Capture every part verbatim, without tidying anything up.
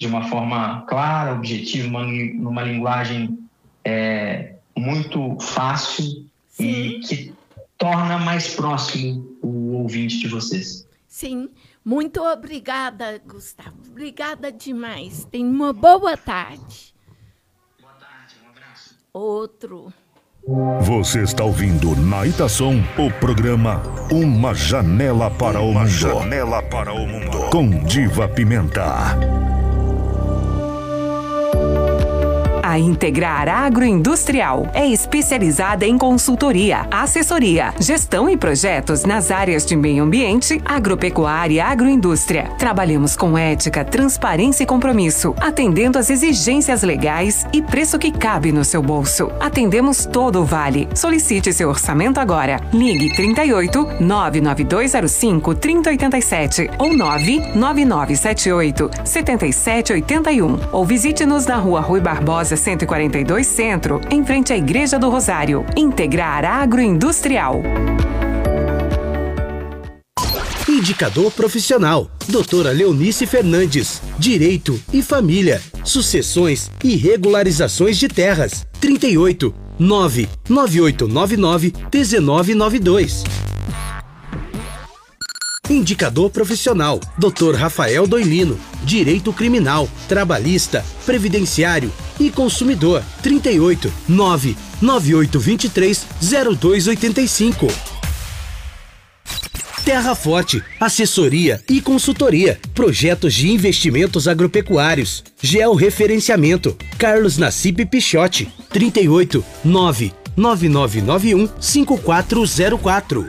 de uma forma clara, objetiva, uma, numa linguagem é, muito fácil. Sim. E que torna mais próximo o ouvinte de vocês. Sim, muito obrigada, Gustavo. Obrigada demais. Tenha uma boa tarde. Boa tarde, um abraço. Outro. Você está ouvindo na Itação o programa Uma Janela para o Mundo. Janela para o Mundo. Com Diva Pimenta. A Integrar Agroindustrial é especializada em consultoria, assessoria, gestão e projetos nas áreas de meio ambiente, agropecuária e agroindústria. Trabalhamos com ética, transparência e compromisso, atendendo às exigências legais e preço que cabe no seu bolso. Atendemos todo o Vale. Solicite seu orçamento agora. Ligue trinta e oito, nove nove dois zero cinco, trinta oitenta e sete ou nove nove nove sete oito, sete sete oito um ou visite-nos na Rua Rui Barbosa cento e quarenta e dois Centro, em frente à Igreja do Rosário. Integrar Agroindustrial. Indicador profissional. Doutora Leonice Fernandes. Direito e Família. Sucessões e regularizações de terras. trinta e oito, nove nove oito nove nove, um nove nove dois. Indicador profissional. doutor Rafael Doilino. Direito criminal, trabalhista, previdenciário e consumidor. trinta e oito, nove nove oito dois três, zero dois oito cinco. Terra Forte, assessoria e consultoria. Projetos de investimentos agropecuários. Georreferenciamento. Carlos Nassib Pichotti. trinta e oito, nove nove nove nove um, cinco quatro zero quatro.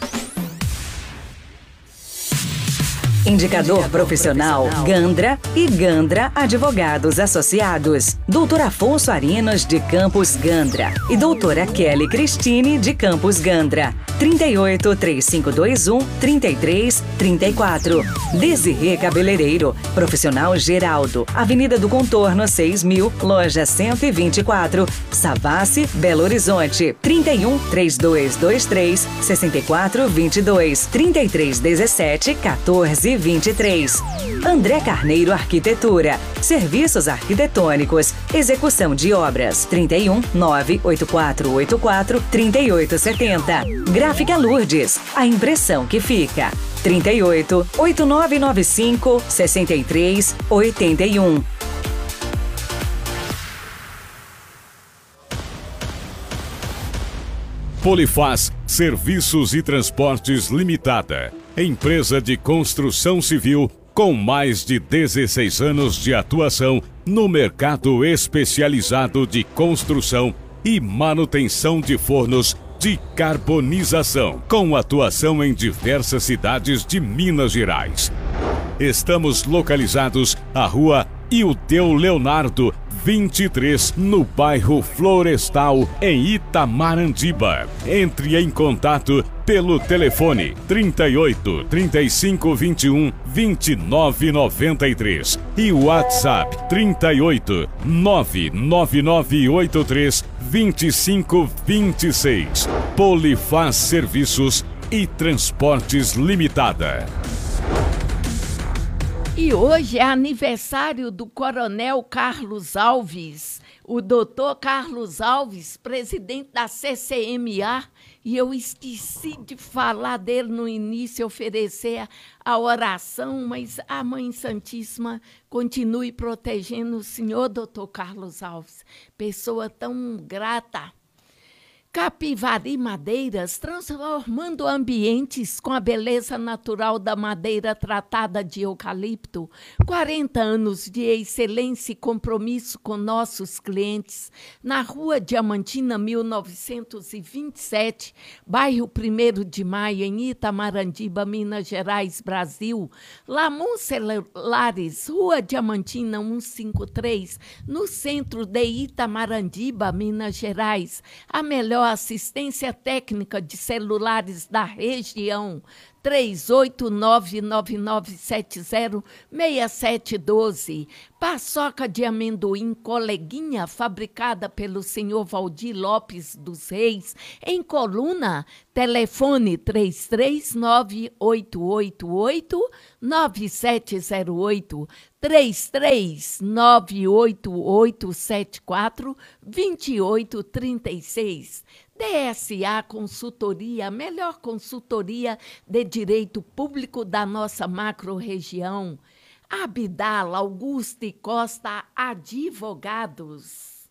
Indicador profissional Gandra e Gandra Advogados Associados. doutor Afonso Arinos de Campos Gandra e doutora Kelly Cristine de Campos Gandra. trinta e oito, três cinco dois um, trinta e três, trinta e quatro. Desirê Cabeleireiro, profissional Geraldo, Avenida do Contorno seis mil, loja cento e vinte e quatro, Savassi, Belo Horizonte. trinta e um, três dois dois três, seis quatro dois dois, trinta e três dezessete, quatorze vinte e três. André Carneiro Arquitetura, serviços arquitetônicos, execução de obras. trinta e um, nove oito quatro oito quatro, trinta e oito setenta. Gráfica Lourdes, a impressão que fica. trinta e oito, oito nove nove cinco, sessenta e três, oitenta e um. Polifaz Serviços e Transportes Limitada, empresa de construção civil com mais de dezesseis anos de atuação no mercado especializado de construção e manutenção de fornos de carbonização, com atuação em diversas cidades de Minas Gerais. Estamos localizados à Rua Ildeu Leonardo, vinte e três, no bairro Florestal, em Itamarandiba. Entre em contato pelo telefone trinta e oito, trinta e cinco, vinte e um, vinte e nove, noventa e três e o WhatsApp trinta e oito, nove nove nove oito três, vinte e cinco, vinte e seis. Polifaz Serviços e Transportes Limitada. E hoje é aniversário do Coronel Carlos Alves, o doutor Carlos Alves, presidente da C C M A, e eu esqueci de falar dele no início, oferecer a oração, mas a Mãe Santíssima continue protegendo o senhor, doutor Carlos Alves, pessoa tão grata. Capivari Madeiras, transformando ambientes com a beleza natural da madeira tratada de eucalipto. quarenta anos de excelência e compromisso com nossos clientes. Na Rua Diamantina, mil novecentos e vinte e sete, bairro primeiro de Maio, em Itamarandiba, Minas Gerais, Brasil. Lamon Celulares, Rua Diamantina, cento e cinquenta e três, no centro de Itamarandiba, Minas Gerais. A melhor assistência técnica de celulares da região. três oito nove, nove nove sete zero, seis sete um dois. Paçoca de amendoim Coleguinha, fabricada pelo senhor Valdir Lopes dos Reis, em Coluna. Telefone três três nove, oito oito oito, nove sete zero oito, três três nove, oito oito sete quatro, dois oito três seis. D S A Consultoria, a melhor consultoria de direito público da nossa macro-região. Abdala Augusto e Costa Advogados.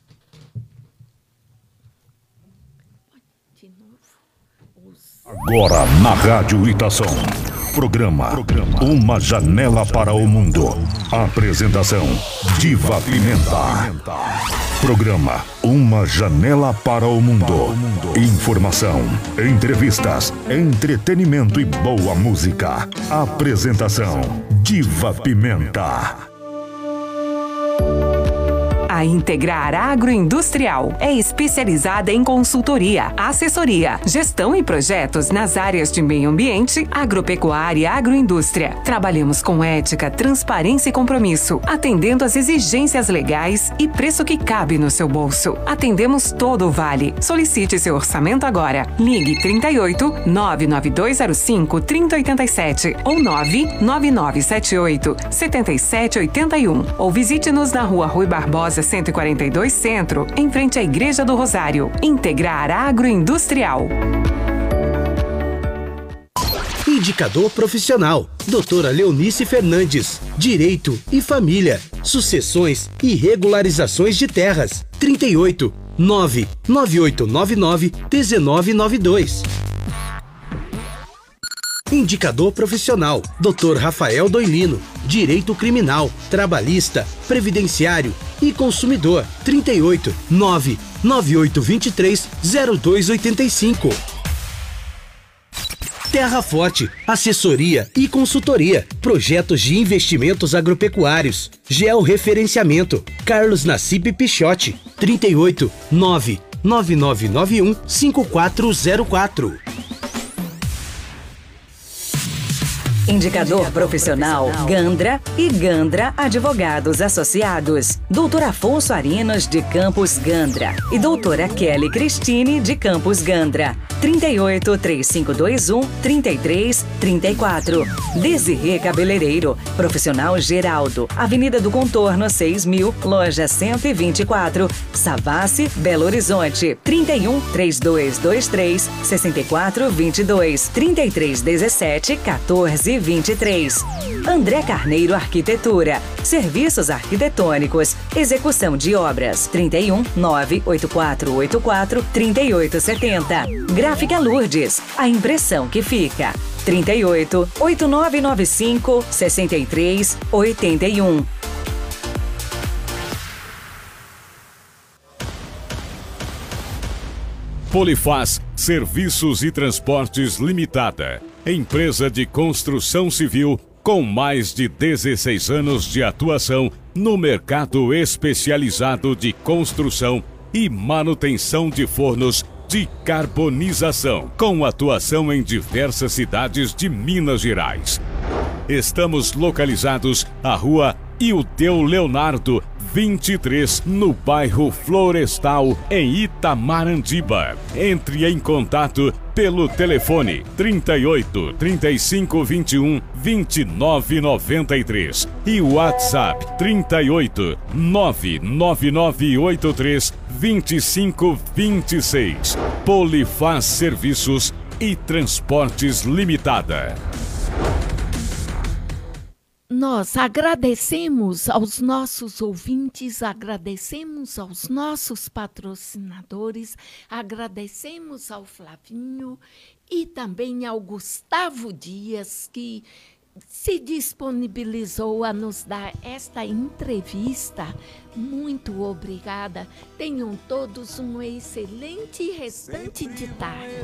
De novo. Os... Agora na Rádio Itação. Programa, Programa Uma Janela para o Mundo. Apresentação Diva Pimenta. Programa Uma Janela para o Mundo. Informação, entrevistas, entretenimento e boa música. Apresentação Diva Pimenta. A Integrar Agroindustrial é especializada em consultoria, assessoria, gestão e projetos nas áreas de meio ambiente, agropecuária e agroindústria. Trabalhamos com ética, transparência e compromisso, atendendo às exigências legais e preço que cabe no seu bolso. Atendemos todo o Vale. Solicite seu orçamento agora. Ligue trinta e oito, nove nove dois zero cinco, trinta oitenta e sete ou nove nove nove sete oito, sete sete oito um ou visite-nos na Rua Rui Barbosa cento e quarenta e dois Centro, em frente à Igreja do Rosário. Integrar Agroindustrial. Indicador profissional, doutora Leonice Fernandes, Direito e Família, Sucessões e Regularizações de Terras, trinta e oito, nove nove oito nove nove, um nove nove dois. Indicador profissional, doutor Rafael Doilino, Direito Criminal, Trabalhista, Previdenciário e Consumidor, trinta e oito, nove nove oito dois três, zero dois oito cinco. Terra Forte, assessoria e consultoria, projetos de investimentos agropecuários, georreferenciamento, Carlos Nassib Pichotti, trinta e oito, nove nove nove nove um, cinco quatro zero quatro. Indicador profissional Gandra e Gandra Advogados Associados. doutor Afonso Arinos de Campos Gandra e doutora Kelly Cristine de Campos Gandra. trinta e oito, três cinco dois um, trinta e três trinta e quatro. Desirê Cabeleireiro, Profissional Geraldo, Avenida do Contorno seis mil, Loja cento e vinte e quatro, Savassi, Belo Horizonte. trinta e um, três dois dois três, seis quatro dois dois, trinta e três dezessete, quatorze vinte e três. André Carneiro Arquitetura, serviços arquitetônicos, execução de obras, trinta e um, nove oito quatro oito quatro, trinta e oito setenta. Gráfica Lourdes, a impressão que fica, trinta e oito, oito nove nove cinco, sessenta e três, oitenta e um. Polifaz Serviços e Transportes Limitada, empresa de construção civil com mais de dezesseis anos de atuação no mercado especializado de construção e manutenção de fornos de carbonização, com atuação em diversas cidades de Minas Gerais. Estamos localizados à Rua Ildeu Leonardo, vinte e três, no bairro Florestal, em Itamarandiba. Entre em contato pelo telefone trinta e oito, trinta e cinco, vinte e um, vinte e nove, noventa e três e o WhatsApp trinta e oito, nove nove nove oito três, vinte e cinco, vinte e seis. Polifaz Serviços e Transportes Limitada. Nós agradecemos aos nossos ouvintes, agradecemos aos nossos patrocinadores, agradecemos ao Flavinho e também ao Gustavo Dias, que se disponibilizou a nos dar esta entrevista. Muito obrigada. Tenham todos um excelente restante de tarde.